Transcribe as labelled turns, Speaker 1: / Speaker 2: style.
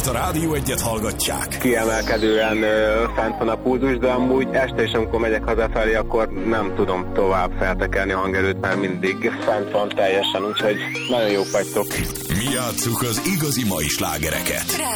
Speaker 1: a Rádió Egyet hallgatják.
Speaker 2: Kiemelkedően fent van a pulzus, de amúgy este is, amikor megyek hazafelé, akkor nem tudom tovább feltekerni a hangerőt, mert mindig fent van teljesen, úgyhogy nagyon jók vagytok.
Speaker 1: Mi játsszuk az igazi mai slágereket.